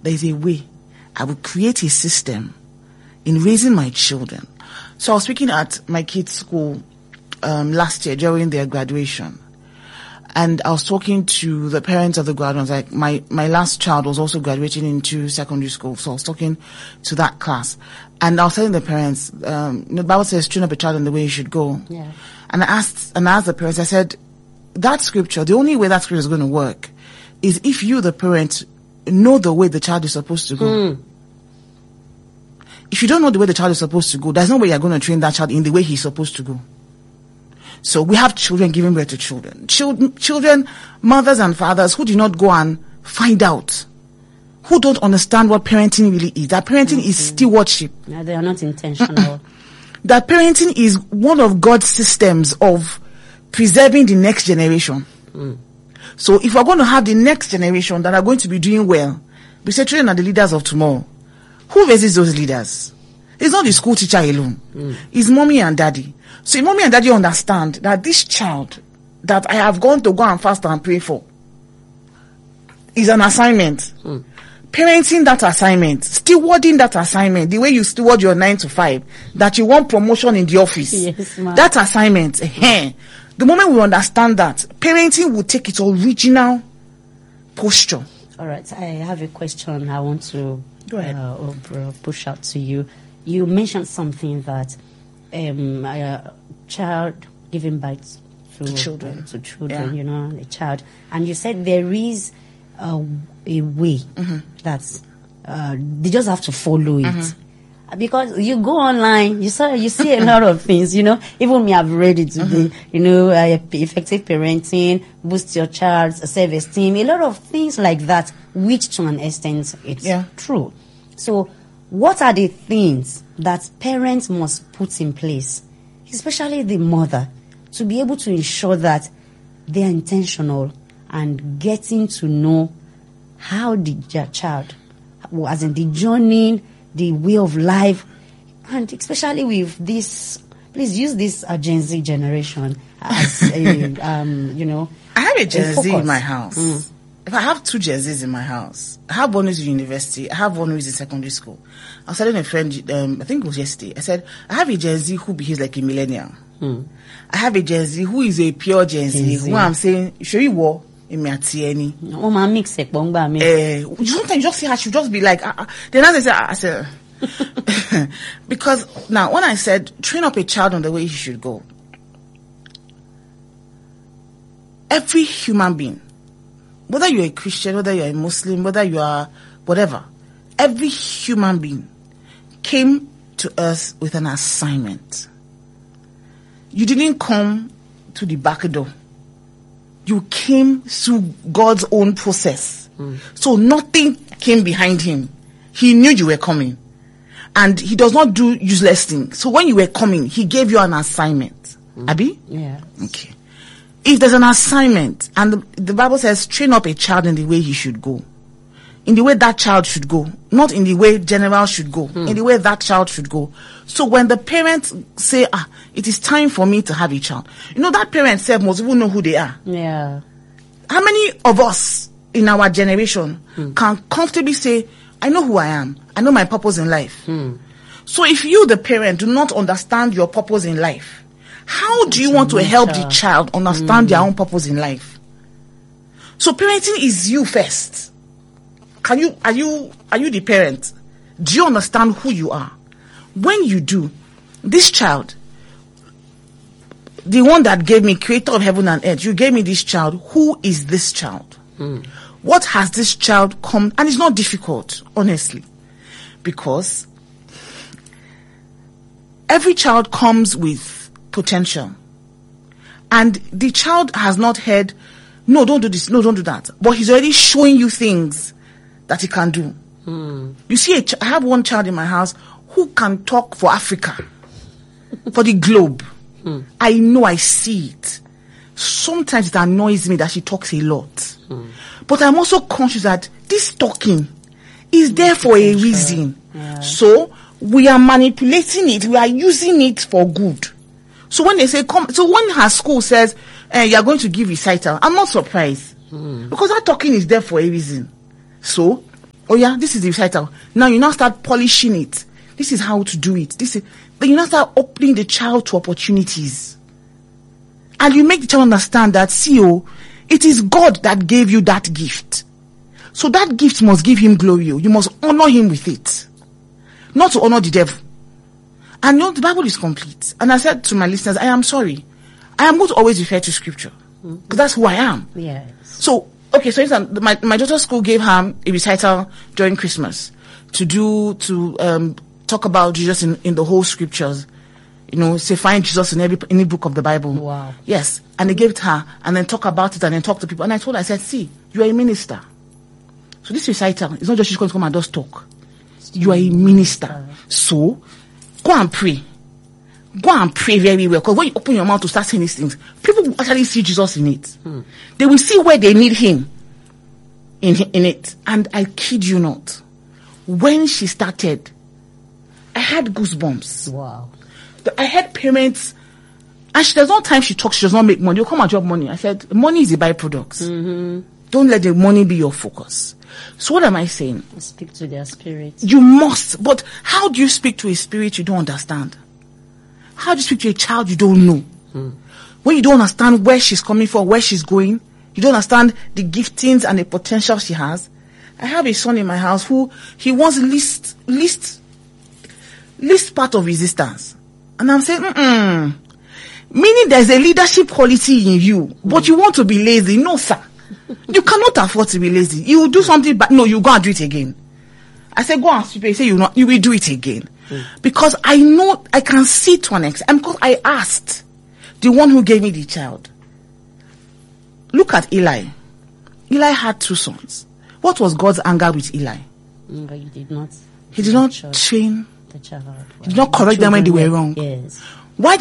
there is a way. I will create a system in raising my children. So I was speaking at my kids' school last year during their graduation. And I was talking to the parents of the graduates. Like my last child was also graduating into secondary school. So I was talking to that class. And I was telling the parents, the Bible says, train up a child in the way he should go. Yeah. And I asked the parents, I said, that scripture, the only way that scripture is going to work is if you, the parent, know the way the child is supposed to go. If you don't know the way the child is supposed to go, there's no way you're going to train that child in the way he's supposed to go. So we have children giving birth to children. Children, mothers and fathers who do not go and find out, who don't understand what parenting really is. That parenting is stewardship. No, they are not intentional. That parenting is one of God's systems of preserving the next generation. So if we're going to have the next generation that are going to be doing well, we say children are the leaders of tomorrow. Who raises those leaders? It's not the school teacher alone. It's mommy and daddy. So if mommy and daddy understand that this child that I have gone to go and fast and pray for is an assignment. Parenting that assignment, stewarding that assignment, the way you steward your 9 to 5, that you want promotion in the office. Yes, ma'am. That assignment, the moment we understand that, parenting will take its original posture. All right, I have a question I want to Go ahead. push out to you. You mentioned something that a child giving birth to children, yeah. You know, a child, and you said there is a way that they just have to follow it. Because you go online, you see a lot of things, you know. Even me, I've read it today. You know, effective parenting, boost your child's self-esteem, a lot of things like that, which to an extent it's true. So, what are the things that parents must put in place, especially the mother, to be able to ensure that they are intentional and getting to know how their child, as in the journey, the way of life, and especially with this, please use this Gen Z generation as you know. I have a Gen Z in my house. If I have 2 Gen Zs in my house, I have one who's in university, I have one who's in secondary school. I was telling a friend, I think it was yesterday, I said, I have a Gen Z who behaves like a millennial. I have a Gen Z who is a pure Gen Z, who I'm saying, show you what? Sometimes you just see her, she'll just be like, then as I said, because now when I said train up a child on the way he should go, every human being, whether you're a Christian, whether you're a Muslim, whether you are whatever, every human being came to us with an assignment. You didn't come to the back door. You came through God's own process. So nothing came behind him. He knew you were coming. And he does not do useless things. So when you were coming, he gave you an assignment. Abi? Yeah. Okay. If there's an assignment, and the Bible says, train up a child in the way he should go. In the way that child should go. Not in the way general should go. In the way that child should go. So when the parents say, it is time for me to have a child. You know, that parent self must even know who they are. Yeah. How many of us in our generation can comfortably say, I know who I am. I know my purpose in life. So if you, the parent, do not understand your purpose in life, how do you want to help the child understand their own purpose in life? So parenting is you first. Are you the parent? Do you understand who you are? When you do, this child, the one that gave me, creator of heaven and earth, you gave me this child. Who is this child? What has this child come? And it's not difficult, honestly, because every child comes with potential. And the child has not heard, no, don't do this, no, don't do that. But he's already showing you things that he can do. You see, I have one child in my house who can talk for Africa, for the globe. I know, I see it. Sometimes it annoys me that she talks a lot. But I'm also conscious that this talking is there for a reason. So we are manipulating it. We are using it for good. So when they say, come, so when her school says, you are going to give recital, I'm not surprised. Because that talking is there for a reason. So Oh yeah, this is the recital. Now you now start polishing it. This is how to do it. Then you now start opening the child to opportunities. And you make the child understand that, it is God that gave you that gift. So that gift must give him glory. You must honor him with it. Not to honor the devil. And the Bible is complete. And I said to my listeners, I am sorry. I am going to always refer to scripture. Because that's who I am. Yes. So, okay, so my daughter's school gave her a recital during Christmas to talk about Jesus in the whole scriptures. Say find Jesus in any book of the Bible. Wow. Yes. And they gave it her and then talk about it and then talk to people. And I told her, I said, see, you are a minister. So this recital is not just she's going to come and just talk. You are a minister. So, go and pray. Go and pray very well. Because when you open your mouth to start saying these things, people will actually see Jesus in it. They will see where they need him in it. And I kid you not. When she started, I had goosebumps. Wow. I had parents, and there's no time she talks, she does not make money. You come and drop money. I said, money is a byproduct. Don't let the money be your focus. So what am I saying? Speak to their spirit. You must. But how do you speak to a spirit you don't understand? How do you speak to a child you don't know? When you don't understand where she's coming from, where she's going, you don't understand the giftings and the potential she has. I have a son in my house who he wants least part of resistance. And I'm saying, meaning there's a leadership quality in you, but you want to be lazy. No, sir. You cannot afford to be lazy. You will do something, but no, you go and do it again. I said, go and sweep it. He said, you will do it again. Because I know, I can see to an extent. And because I asked the one who gave me the child. Look at Eli. Eli had 2 sons. What was God's anger with Eli? But you did not. He did not train the child. He did not correct them when they were wrong. Yes. Why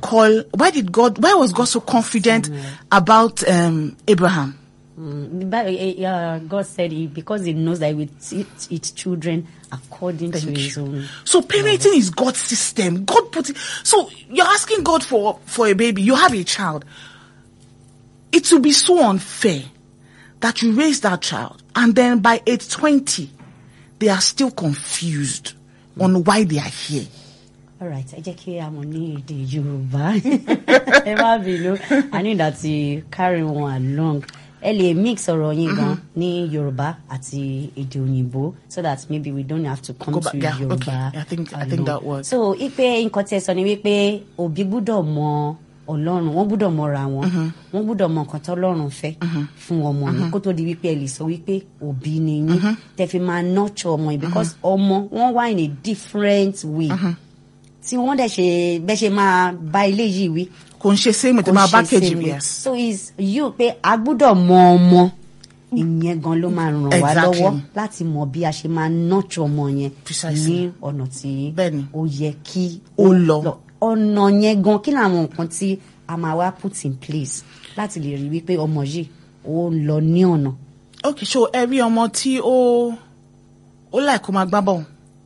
was God so confident about Abraham? God said because he knows that he will teach its children according to his own. So parenting is God's system. God put it. So you're asking God for a baby. You have a child. It will be so unfair that you raise that child and then by age 20, they are still confused on why they are here. All right, I just hear I'm on the Yoruba. I need that you carry one along. Ellie mix ọ̀rọ̀ yín gan ní Yorùbá àti èdè òyìnbó so that maybe we don't have to come to Yorùbá. Okay. I think that was. So ipe nǹkan tí ẹ sọ ni wípé òbí gbọ́dọ̀ mọ Ọlọ́run, wọ́n gbọ́dọ̀ mọra wọn, wọ́n gbọ́dọ̀ mọ nǹkan tí Ọlọ́run fẹ́ fún ọmọ yìí kó tó di wípé ẹ lè sọ wípé òbí ni yín tẹ́ fi máa nurture ọmọ yìí because ọmọ wọ́n wá in a different way. Tí wọ́n dẹ̀ ṣe bẹ́ ṣe máa bá ilé yìí wí. Kò ń ṣe same tó máa bá kejì mi. So is you pé a gbọ́dọ̀ mọ ọmọ ìyẹn gan ló máa ràn wá lọ́wọ́ láti mọ bí a ṣe máa nurture ọmọ yẹn ní ọ̀nà tí ó yẹ kí ó lọ. Ọ̀nà yẹn gan kí làwọn nǹkan tí a máa wá put in place láti lè rí wípé ọmọ yìí ó lọ ní ọ̀nà. Okay, so ẹ rí ọmọ tí ó like kó máa gbá bọ́ọ̀lù.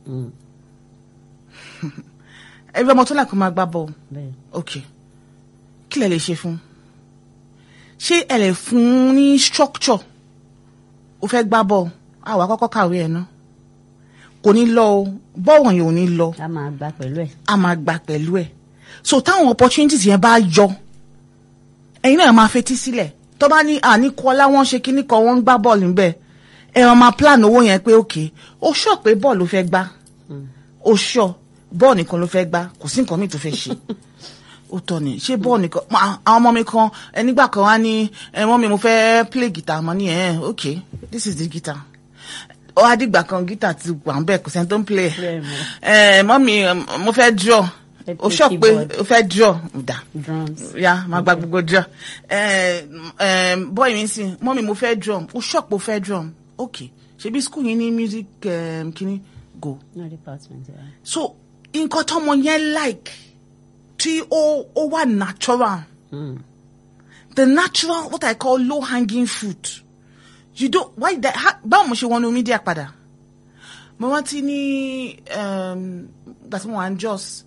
Ẹ rí ọmọ tó like kó máa gbá bọ́ọ̀lù. Okay. Kí lẹ lè ṣe fún? Ṣé ẹ lè fún ní structure? Ó fẹ́ gbá bọ́ọ̀lù. Àwa kọ́kọ́ kàwé ẹ̀ náà. Kò ní lọ o. Bọ́ọ̀lù yẹn ò ní lọ. A máa gbà pẹ̀lú ẹ̀. So táwọn opportunities yẹn bá yọ, ẹ̀yin náà máa fetí sílẹ̀. Tó bá ní Kọ́lá wọ́n ṣe kíní kan wọ́n ń gbá bọ́ọ̀lù níbẹ̀. Ẹ máa plan owó yẹn pé okay. Ó sure pé bọ́ọ̀lù ló fẹ́ gbá. Ó sure bọ́ọ̀lù nìkan ló fẹ́ gbá. Kò sí nǹkan míì tó fẹ́ ṣe. Ó tọ́ ni ṣé bọ́ọ̀ nìkan àwọn ọmọ mi kan nígbà kan wá ní wọ́n mi mo fẹ́ play guitar mo ní okay this is the guitar ó adìgbà kan guitar ti wà ń bẹ̀ kò sẹ́ni tó ń play mọ́mí mo fẹ́ draw ó sọ pé ó fẹ́ draw dà ya máa gba gbogbo draw bọ́ọ̀ mi sì mọ́mí mo fẹ́ drum ó sọ pé ó fẹ́ drum okay ṣebí school yín ní music kíní go. No department, yeah. So nǹkan tọ́mọ yẹn like. Tí ó wà natural. The natural, what I call low hanging fruit. You don't, why that, báwo mo ṣe wọnú media padà? Mo rántí ní, that mo wà ní Jos,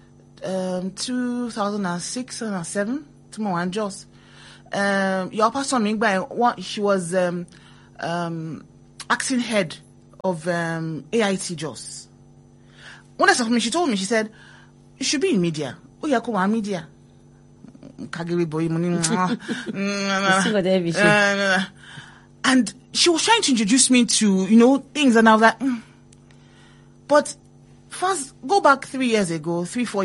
2006 and 2007, tí mo wà ní Jos. Your pastor mi gbà she was, acting head of AIT Jos. When I saw me, she told me, she said, you should be in media. Oh, yeah, come on, media. Kagiri boy, and she was trying to introduce me to, things, and I was like, But first, go back 4 years ago,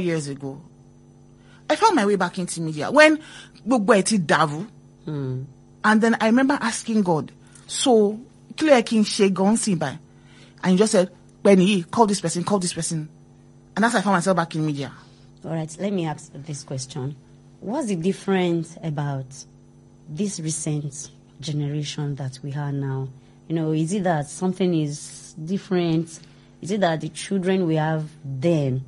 I found my way back into media when Davu. And then I remember asking God, so, clear king she gone see by. And he just said, Benny, call this person. And that's how I found myself back in media. All right, let me ask this question. What's the difference about this recent generation that we have now? Is it that something is different? Is it that the children we have then,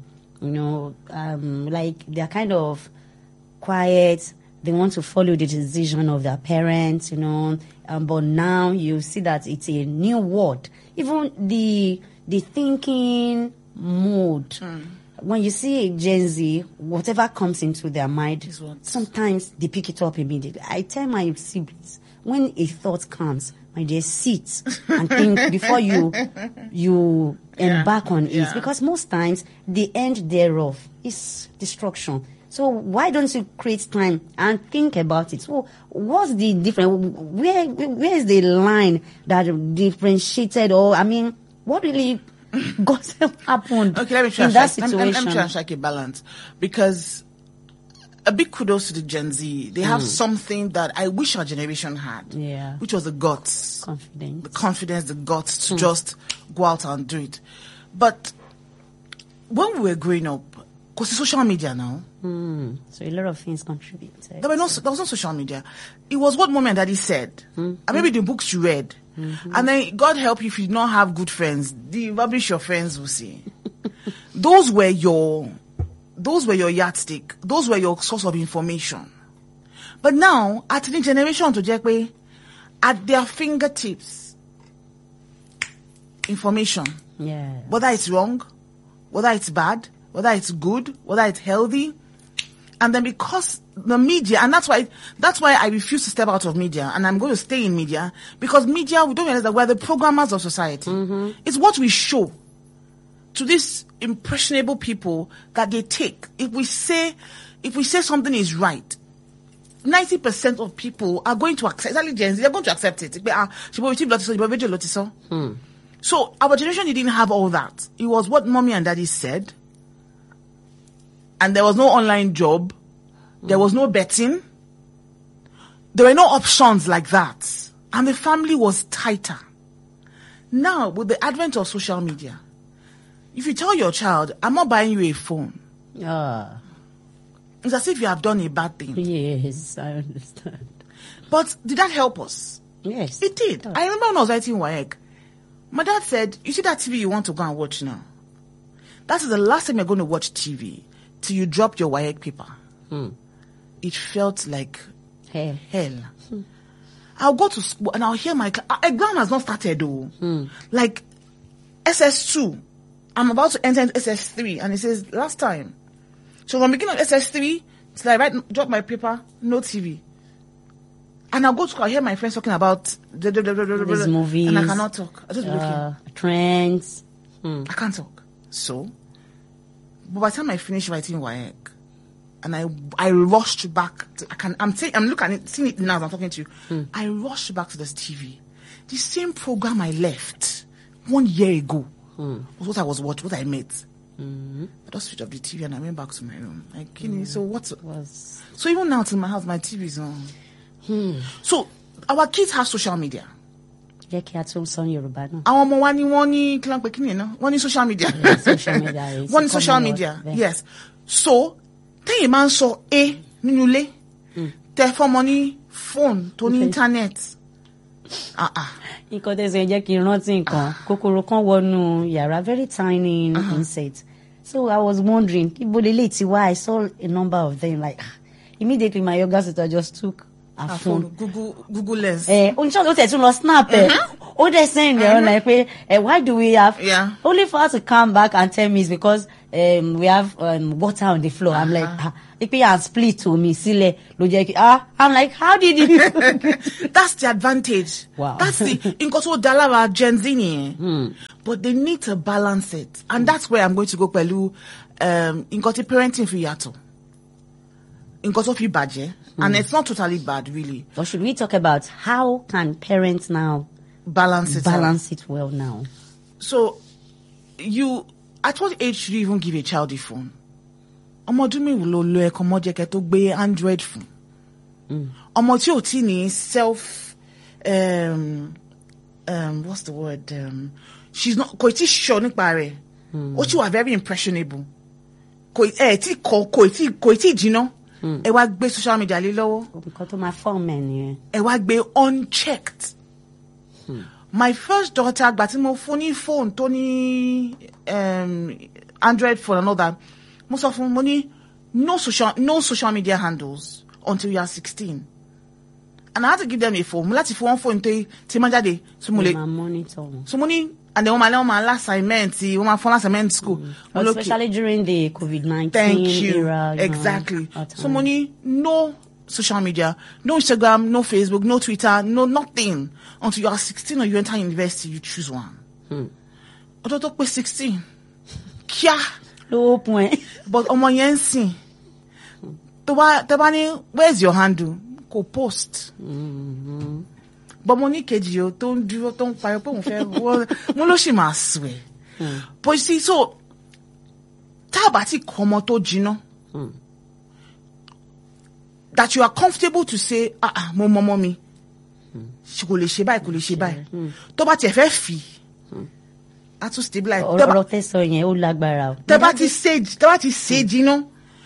like they're kind of quiet, they want to follow the decision of their parents, but now you see that it's a new world. Even the thinking mode. When you see Gen Z, whatever comes into their mind, sometimes they pick it up immediately. I tell my siblings, when a thought comes, my dear, sit and think before you embark on it. Because most times, the end thereof is destruction. So why don't you create time and think about it? So what's the difference? Where is the line that differentiated, what really got happened okay, let me try in that situation? Let me try and strike a balance. Because a big kudos to the Gen Z. They have something that I wish our generation had. Yeah. Which was the guts. Confidence. The confidence, the guts to just go out and do it. But when we were growing up, because it's social media now. So a lot of things contributed. There was no social media. It was what mom and daddy said. And maybe the books you read. And then God help you if you do not have good friends. The rubbish your friends will say. Those were your yardstick. Those were your source of information. But now, at the generation to Jekwe, at their fingertips, information. Yeah. Whether it's wrong, whether it's bad, whether it's good, whether it's healthy. And then because the media, and that's why I refuse to step out of media, and I'm going to stay in media, because media, we don't realize that we're the programmers of society. It's what we show to these impressionable people that they take. If we say something is right, 90% of people are going to accept, exactly Gen Z, they're going to accept it. So our generation didn't have all that. It was what mommy and daddy said. And there was no online job. There was no betting. There were no options like that. And the family was tighter. Now, with the advent of social media, if you tell your child, I'm not buying you a phone, it's as if you have done a bad thing. Yes, I understand. But did that help us? Yes. It did. I remember when I was writing WAEC, my dad said, you see that TV you want to go and watch now? That is the last time you're going to watch TV till you drop your WAEC paper. It felt like hell. I'll go to school and I'll hear my exam has not started though. Like SS2, I'm about to enter into SS3, and it says last time. So from the beginning of SS3, it's like drop my paper, no TV. And I'll go to school, I'll hear my friends talking about these movies, and I cannot talk. I just be looking. Trends. I can't talk. So, but by the time I finished writing WAEC, and I rushed back I'm looking at it, seeing it now as I'm talking to you. I rushed back to this TV. The same program I left 1 year ago was what I was watching, what I met. I just switched off the TV and I went back to my room. Like, so so even now to my house, my TV is on. So our kids have social media. Jẹ́ kí a tún sọ Yorùbá náà. Àwọn ọmọ wa ni wọ́n ní kí ló ń pè kí ni náà? Wọ́n ní social media. Social media is wọ́n ní social media. Yes. So tẹ́yìn máa ń sọ nínú ilé. Tẹ fọ́mọ ní phone tó ní internet. Nǹkan tẹ̀sán jẹ́ kí n rántí nǹkan. Kòkòrò kan wọnú yàrá, very tiny insect. So I was wondering, ibo lele ti wá? I saw a number of them. Like immediately my yoga sister just took her phone. Google Lens. Oníṣẹ́ ló tẹ̀ tún lọ snap ó dẹ̀ send there like pé why do we have? Yeah. Only for her to come back and tell me it's because we have water on the floor. I'm like, if you have split to me, I'm like, how did you? That's the advantage. Wow. That's the inkoso dalawa Gen Z. But they need to balance it, and that's where I'm going to go. Pelu, inkoti parenting for yato. Inkoso fi baje, and it's not totally bad, really. Or should we talk about how can parents now Balance it well now? So, at what age should you even give a child a phone? Ọmọdún mi lo lo ẹ̀kọ́ mọ́jẹ́ kẹ́ tó gbé Android phone. Ọmọ tí ò tí ní self, what's the word? She's not, kò tí sure nípa rẹ̀. Ó tí wà very impressionable. Kò tí jìnnà. Ẹ wá gbé social media lé lọ́wọ́. Nǹkan tó máa form ẹ̀ nìyẹn. Ẹ wá gbé unchecked. My first daughter, àgbà tí mo fún ní phone tó ní Android phone and all that, mo sọ fún mo ní no social media handles until you are 16. And I had to give them a phone. Mo láti fún wọn phone tí máa jáde. So mo lè monitor. So mo ní, and then wọ́n máa assignment, wọ́n máa fún assignment school. Especially during the COVID-19 Thank you. era. Exactly. So mo ní no social media, no Instagram, no Facebook, no Twitter, no nothing. Until you are 16 or you enter university, you choose one. Ọjọ́ tó pé 16. Kíá. Low point. But ọmọ yẹn ń sìn. Tó bá ní, where's your handle? Kò post. But mo ní kejì o tó ń dúró tó ń parí pé òun fẹ́ mo ló sì máa swear. But you see, so tá a bá ti kọ́ ọmọ tó jiná. That you are comfortable to say, mo mọ mi. Kò lè ṣe báyìí. Tó bá tiẹ̀ fẹ́ fi. A tún stabilize. Ọ̀rọ̀ tẹ́sán yẹn ó lágbára. Tẹ́ bá ti ṣe jiná.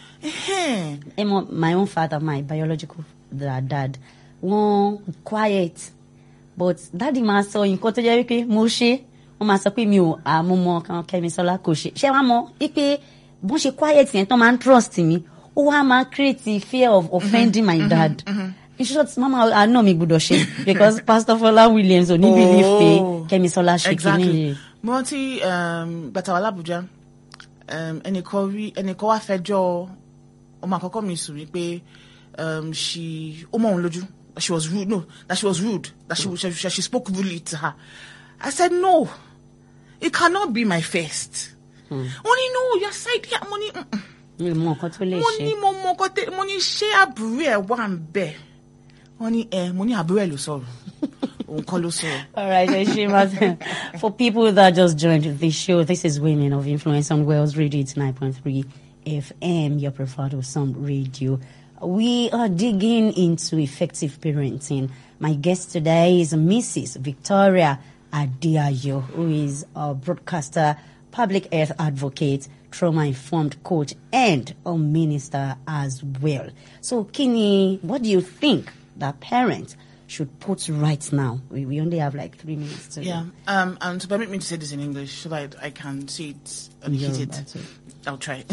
My own father, my biological dad, wọ́n quiet. But daddy máa sọ nǹkan tó jẹ́ wípé mo ṣe. Wọ́n máa sọ pé mi ò àmúmọ̀ kan Kẹ́misọ́lá kò ṣe. Ṣé wàá mọ̀ wípé bọ́n ṣe quiet yẹn tán máa ń trust mi. Ó wá máa create the fear of offending my dad. In short, Mama, I know me gbọ́dọ̀ ṣe because Pastor Fola Williams ò ní believe pé Kẹ́misọ́lá ṣe kìíní. Mo rántí gbàtà wà l'Abuja, ẹnìkan wá fẹjọ́ ọmọ àkọ́kọ́ mi sùn wípé ó mọ̀ òun lójú. That she was rude. No, that she was rude. That she spoke rudely to her. I said, no, it cannot be my first. Money, no, your side here, money. Money, money, share àbúrò ẹ̀ wà ń bẹ̀. Money, àbúrò ẹ̀ ló sọ̀rọ̀. All right, for people that just joined the show, this is Women of Influence on Wales Radio 89.3 FM, your preferred Awesome Radio. We are digging into effective parenting. My guest today is Mrs. Victoria Adeayo, who is a broadcaster, public health advocate, trauma-informed coach, and a minister as well. So, Kini, what do you think that parents should put right now? We only have like 3 minutes to go. And to permit me to say this in English so that I can say it and hit it. I'll try.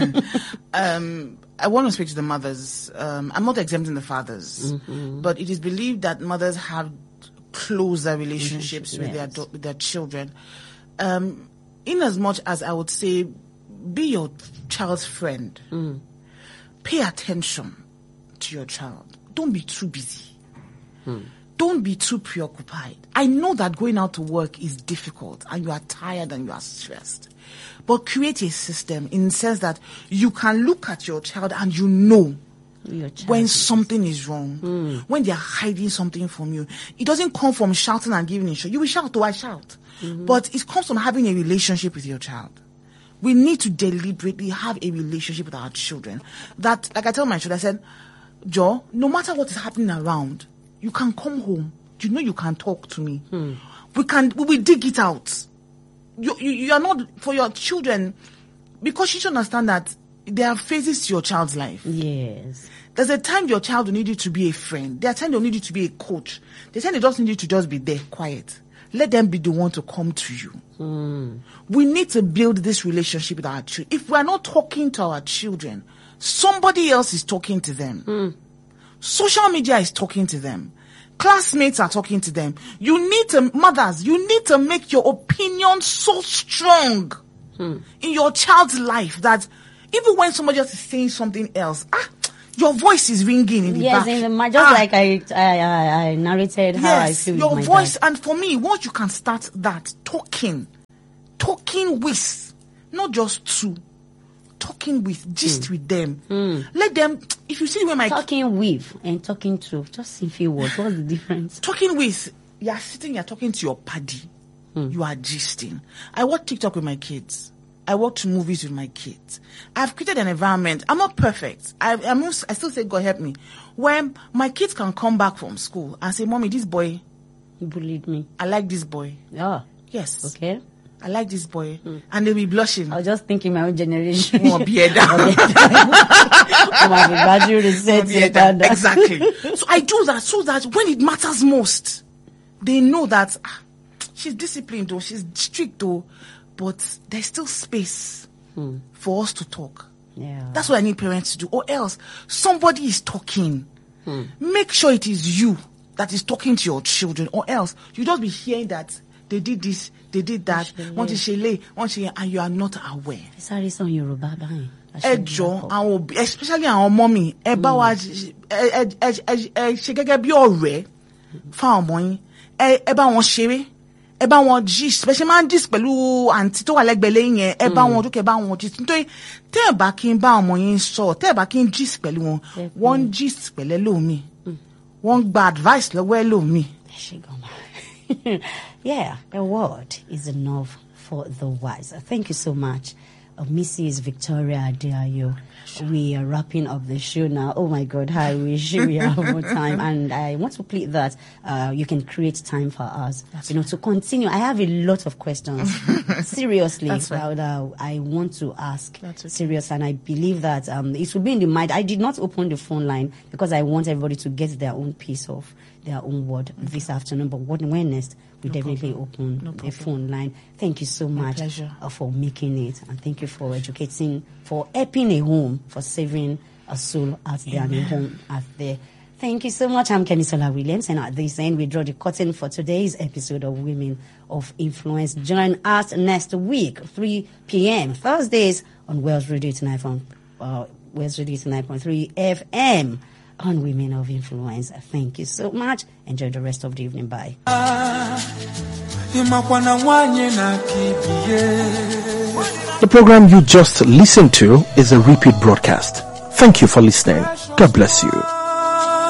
I want to speak to the mothers. I'm not exempting the fathers, but it is believed that mothers have closer relationships with their children. In as much as I would say, be your child's friend. Pay attention to your child. Don't be too busy. Don't be too preoccupied. I know that going out to work is difficult and you are tired and you are stressed. But create a system in the sense that you can look at your child and you know when something is wrong, when they are hiding something from you. It doesn't come from shouting and giving instruction. You will shout, I shout. But it comes from having a relationship with your child. We need to deliberately have a relationship with our children. That, like I tell my children, I said, Joe, no matter what is happening around, you can come home. You know you can talk to me. We will dig it out. You are not, for your children, because you should understand that there are phases to your child's life. Yes. There's a time your child will need you to be a friend. There's a time they'll need you to be a coach. There's a time they just need you to just be there, quiet. Let them be the one to come to you. We need to build this relationship with our children. If we're not talking to our children, somebody else is talking to them. Social media is talking to them. Classmates are talking to them. Mothers, you need to make your opinion so strong. in your child's life that even when somebody else is saying something else, your voice is ringing in the back. Like I narrated how I feel. Your with my voice, dad. and for me, once you can start that talking with, not just two, talking with, gist with them. Let them, if you see when my Talking with and talking to, just in few words, what's the difference? talking with, you're sitting, you're talking to your paddy. You are gisting. I watch TikTok with my kids. I watch movies with my kids. I've created an environment. I'm not perfect. I still say, God help me. When my kids can come back from school and say, Mommy, this boy Bullied me. I like this boy. Oh, Yes. okay. I like this boy. And they'll be blushing. I was just thinking my own generation. Oh, beard. Exactly. So I do that so that when it matters most, they know that she's disciplined though, she's strict though, but there's still space for us to talk. Yeah. That's what I need parents to do. Or else somebody is talking. Make sure it is you that is talking to your children, or else you just be hearing that they did this, they did that, and you are not aware. Sorry, son, Yoruba báyìí. Ẹjọ́ àwọn òbí, especially àwọn ọmọ mi, ẹ bá wa ṣe gẹ́gẹ́ bí ọ̀rẹ́ fáwọn ọmọ yín, ẹ bá wọn ṣeré, ẹ bá wọn gist, bẹ́ẹ̀ ṣe máa ń gist pẹ̀lú àǹtí tó wà lẹ́gbẹ̀ẹ́ lẹ́yìn yẹn, ẹ bá wọn dúkẹ́ bá wọn gist, nítorí tẹ́ ẹ bá kí n bá ọmọ yín sọ, tẹ́ ẹ bá kí n gist pẹ̀lú wọn, wọ́n ń gist pẹ̀lú ẹlòmíì, wọ́n ń gba advice lọ́wọ́ ẹlòmíì. Yeah, a word is enough for the wise. Thank you so much, Mrs. Victoria Adeayo. We are wrapping up the show now. Oh my God, I wish we have more time. And I want to plead that you can create time for us, to continue. I have a lot of questions. Seriously, I want to ask serious, and I believe that it will be in the mind. I did not open the phone line because I want everybody to get their own piece of their own word this afternoon. But when next, we definitely open a phone line. Thank you so much for making it, and thank you for educating, for helping a home, for saving a soul out there and a home out there. Thank you so much. I'm Kemisola Williams, and at this end, we draw the curtain for today's episode of Women of Influence. Join us next week, 3 p.m. Thursdays on Wells Radio 89.3 FM. On Women of Influence. Thank you so much. Enjoy the rest of the evening. Bye. The program you just listened to is a repeat broadcast. Thank you for listening. God bless you.